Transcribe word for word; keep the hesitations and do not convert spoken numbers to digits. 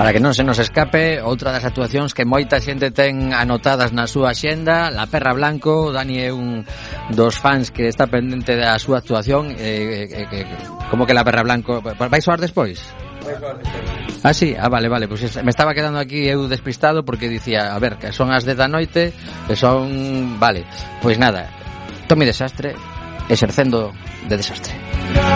Para que non se nos escape, outra das actuacións que moita xente ten anotadas na súa axenda, La Perra Blanco. Dani é un dos fans que está pendente da súa actuación. Eh, eh, eh, como que La Perra Blanco? Vai soar despois? Vai soar despois. Ah, sí, ah, vale, vale, pues me estaba quedando aquí eu despistado porque dicía, a ver, que son as dez da noite, que son, vale, pois nada, Tommy Desastre, exercendo de desastre.